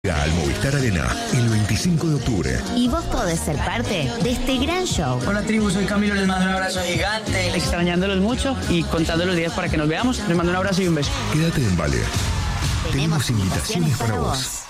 Al Movistar Arena el 25 de octubre. Y vos podés ser parte de este gran show. Hola tribu, soy Camilo, les mando un abrazo gigante. Extrañándolos mucho y contando los días para que nos veamos. Les mando un abrazo y un beso. Quédate en Vale. Tenemos invitaciones para vos.